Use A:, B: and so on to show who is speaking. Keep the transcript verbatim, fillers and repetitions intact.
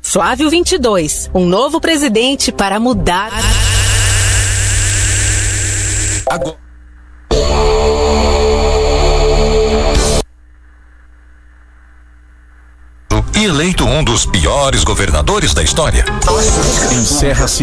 A: Flávio vinte e dois, um novo presidente para mudar.
B: Agora. E eleito um dos piores governadores da história.
C: Encerra-se